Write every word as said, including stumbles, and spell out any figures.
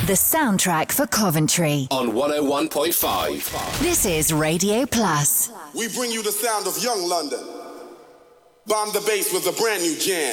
The soundtrack for Coventry. On one oh one point five. This is Radio Plus. We bring you the sound of young London. Bomb the bass with a brand new jam.